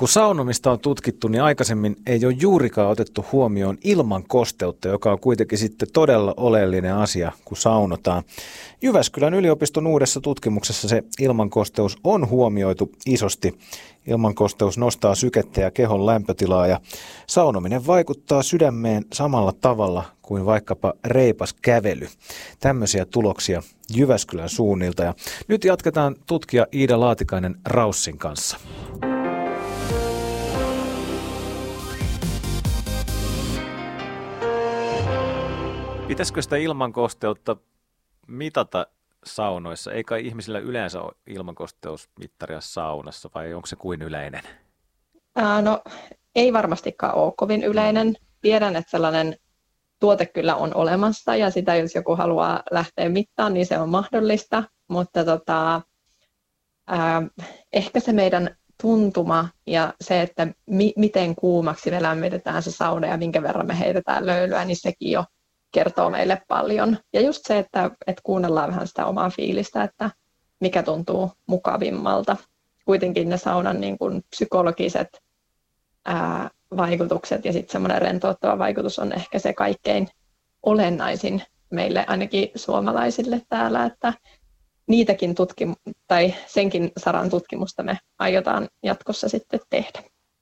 Kun saunomista on tutkittu, niin aikaisemmin ei ole juurikaan otettu huomioon ilman kosteutta, joka on kuitenkin sitten todella oleellinen asia, kun saunotaan. Jyväskylän yliopiston uudessa tutkimuksessa se ilmankosteus on huomioitu isosti. Ilmankosteus nostaa sykettä ja kehon lämpötilaa ja saunominen vaikuttaa sydämeen samalla tavalla kuin vaikkapa reipas kävely. Tämmöisiä tuloksia Jyväskylän suunnilta. Ja nyt jatketaan tutkija Iida Laatikainen-Raussin kanssa. Pitäisikö sitä ilmankosteutta mitata saunoissa? Ei kai ihmisillä yleensä ole ilmankosteusmittaria saunassa, vai onko se kuin yleinen? No ei varmastikaan ole kovin yleinen. Tiedän, että sellainen tuote kyllä on olemassa ja sitä jos joku haluaa lähteä mittaan, niin se on mahdollista. Mutta ehkä se meidän tuntuma ja se, että miten kuumaksi me lämmitetään se sauna ja minkä verran me heitetään löylyä, niin sekin jo kertoo meille paljon. Ja just se, että kuunnellaan vähän sitä omaa fiilistä, että mikä tuntuu mukavimmalta. Kuitenkin ne saunan niin kuin psykologiset vaikutukset ja sitten semmoinen rentouttava vaikutus on ehkä se kaikkein olennaisin meille, ainakin suomalaisille täällä, että niitäkin tai senkin saran tutkimusta me aiotaan jatkossa sitten tehdä.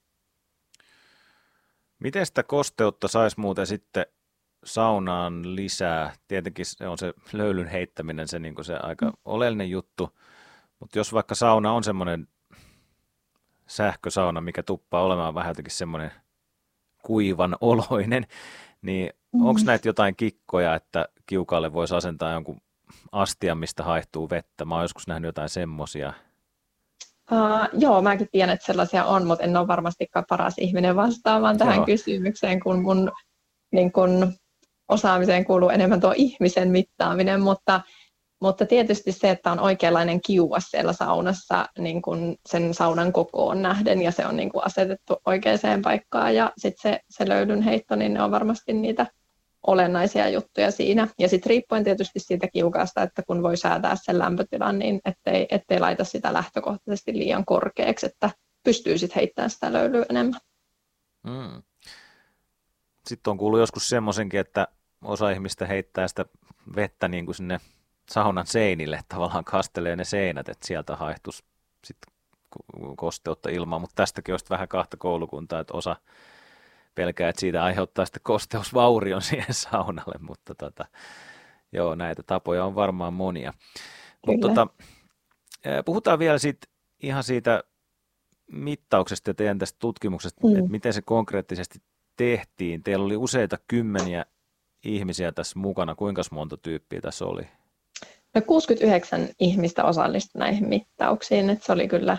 Miten sitä kosteutta saisi muuten sitten saunaan lisää? Tietenkin se on se löylyn heittäminen se, niin kuin se aika oleellinen juttu, mutta jos vaikka sauna on semmoinen sähkösauna, mikä tuppaa olemaan vähän jotenkin semmoinen kuivan oloinen, niin onko näitä jotain kikkoja, että kiukaalle voisi asentaa jonkun astian, mistä haihtuu vettä? Mä oon joskus nähnyt jotain semmoisia. Joo, mäkin tiedän, että sellaisia on, mutta en ole varmastikaan paras ihminen vastaamaan tähän kysymykseen, kun mun niin kun osaamiseen kuuluu enemmän tuo ihmisen mittaaminen, mutta tietysti se, että on oikeanlainen kiuas siellä saunassa niin kun sen saunan kokoon nähden ja se on niin kun asetettu oikeaan paikkaan ja sitten se löylyn heitto, niin ne on varmasti niitä olennaisia juttuja siinä. Ja sitten riippuen tietysti siitä kiukaasta, että kun voi säätää sen lämpötilan, niin ettei laita sitä lähtökohtaisesti liian korkeaksi, että pystyy sitten heittämään sitä löylyä enemmän. Sitten on kuullut joskus semmoisenkin, että osa ihmistä heittää sitä vettä niin kuin sinne saunan seinille, tavallaan kastelee ne seinät, että sieltä haihtuisi sitten kosteutta ilmaan, mutta tästäkin olisi vähän kahta koulukuntaa, että osa pelkää, että siitä aiheuttaa sitten kosteusvaurion siihen saunalle, mutta joo, näitä tapoja on varmaan monia. Mutta puhutaan vielä ihan siitä mittauksesta ja teidän tästä tutkimuksesta, että miten se konkreettisesti tehtiin. Teillä oli useita kymmeniä ihmisiä tässä mukana. Kuinka monta tyyppiä tässä oli? No 69 ihmistä osallistui näihin mittauksiin, että se oli kyllä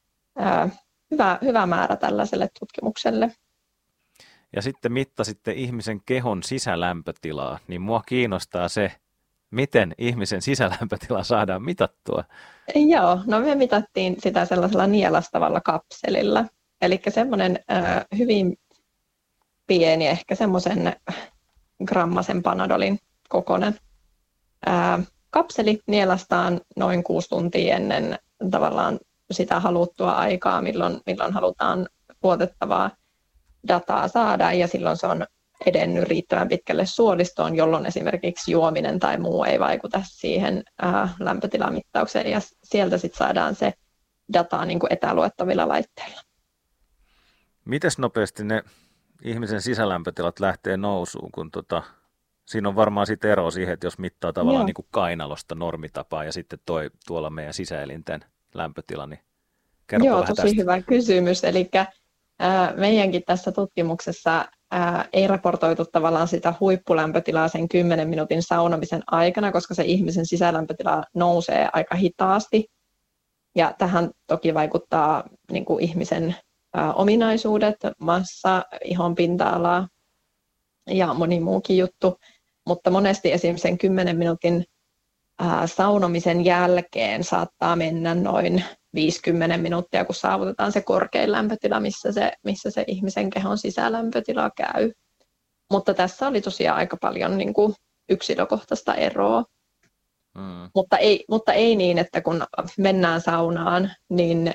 hyvä määrä tällaiselle tutkimukselle. Ja sitten mittasitte ihmisen kehon sisälämpötilaa, niin mua kiinnostaa se, miten ihmisen sisälämpötila saadaan mitattua. Joo, no me mitattiin sitä sellaisella nielastavalla kapselilla, eli semmoinen hyvin pieni, ehkä semmoisen grammasen Panadolin kokoinen kapseli nielastaan noin 6 tuntia ennen tavallaan sitä haluttua aikaa, milloin halutaan luotettavaa dataa saada, ja silloin se on edennyt riittävän pitkälle suolistoon, jolloin esimerkiksi juominen tai muu ei vaikuta siihen lämpötilamittaukseen, ja sieltä sitten saadaan se dataa niin kuin etäluettavilla laitteilla. Mites nopeasti ne ihmisen sisälämpötilat lähtee nousuun, kun siinä on varmaan sitten ero siihen, että jos mittaa tavallaan niin kuin kainalosta normitapaa ja sitten tuolla meidän sisäelinten lämpötila, niin kerro vähän tästä. Tosi hyvä kysymys. Eli meidänkin tässä tutkimuksessa ei raportoitu tavallaan sitä huippulämpötilaa sen 10 minuutin saunomisen aikana, koska se ihmisen sisälämpötila nousee aika hitaasti. Ja tähän toki vaikuttaa niin kuin ihmisen ominaisuudet, massa, ihon pinta-ala ja moni muukin juttu. Mutta monesti esimerkiksi sen 10 minuutin saunomisen jälkeen saattaa mennä noin 50 minuuttia, kun saavutetaan se korkein lämpötila, missä se ihmisen kehon sisälämpötila käy. Mutta tässä oli tosiaan aika paljon niin kuin yksilökohtaista eroa. Mutta ei niin, että kun mennään saunaan, niin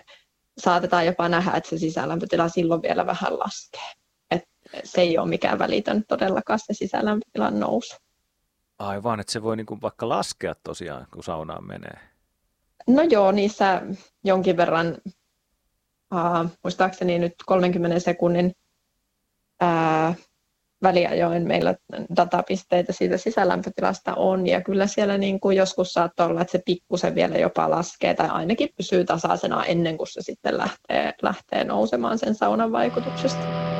saatetaan jopa nähdä, että se sisälämpötila silloin vielä vähän laskee. Et se ei ole mikään välitön todellakaan se sisälämpötilan nousu. Aivan, että se voi niin kuin vaikka laskea tosiaan, kun saunaan menee. No joo, niissä jonkin verran, muistaakseni nyt 30 sekunnin väliajoin meillä datapisteitä siitä sisälämpötilasta on, ja kyllä siellä niin kuin joskus saattaa olla, että se pikkusen vielä jopa laskee, tai ainakin pysyy tasaisena ennen kuin se sitten lähtee nousemaan sen saunan vaikutuksesta.